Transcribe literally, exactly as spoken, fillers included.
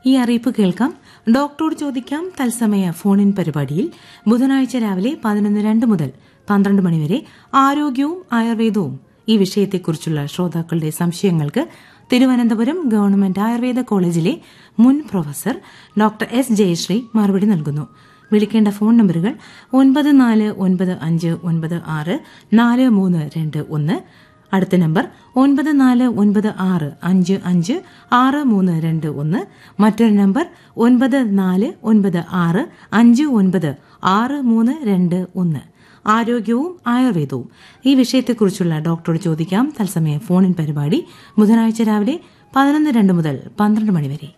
ഈ അറിയിപ്പ് കേൾക്കാം. ഡോക്ടറോട് ചോദിക്കാം തത്സമയ ഫോണിൻ പരിപാടിയിൽ ബുധനാഴ്ച രാവിലെ പതിനൊന്ന് രണ്ട് മുതൽ പന്ത്രണ്ട് മണിവരെ ആരോഗ്യവും ആയുർവേദവും ഈ വിഷയത്തെക്കുറിച്ചുള്ള ശ്രോതാക്കളുടെ സംശയങ്ങൾക്ക് തിരുവനന്തപുരം ഗവൺമെന്റ് ആയുർവേദ കോളേജിലെ മുൻ പ്രൊഫസർ ഡോക്ടർ എസ് ജയശ്രീ മറുപടി നൽകുന്നു. വിളിക്കേണ്ട ഫോൺ നമ്പറുകൾ ഒൻപത് നാല് ഒൻപത് അഞ്ച് ഒൻപത് ആറ് നാല് മൂന്ന് രണ്ട് ഒന്ന്, അടുത്ത നമ്പർ ഒൻപത് നാല് ഒൻപത് ആറ് അഞ്ച് അഞ്ച് ആറ് മൂന്ന് രണ്ട് ഒന്ന്, മറ്റൊരു നമ്പർ ഒൻപത് നാല് ഒൻപത് ആറ് അഞ്ച് ഒൻപത് ആറ് മൂന്ന് രണ്ട് ഒന്ന്. ആരോഗ്യവും ആയുർവേദവും ഈ വിഷയത്തെക്കുറിച്ചുള്ള ഡോക്ടറോട് ചോദിക്കാം തത്സമയ ഫോണിൻ പരിപാടി ബുധനാഴ്ച രാവിലെ പതിനൊന്ന് രണ്ട് മുതൽ പന്ത്രണ്ട് മണിവരെ.